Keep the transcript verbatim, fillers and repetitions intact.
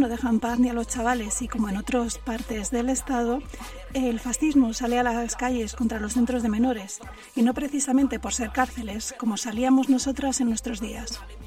no deja en paz ni a los chavales y, como en otras partes del Estado, el fascismo sale a las calles contra los centros de menores y no precisamente por ser cárceles como salíamos nosotras en nuestros días.